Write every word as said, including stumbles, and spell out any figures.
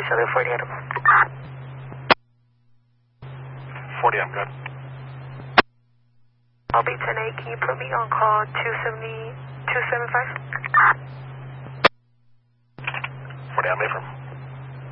other forty-eight. forty, I'm good. I'll be ten eight. Can you put me on call two seventy, two seventy-five? forty, I'm affirm.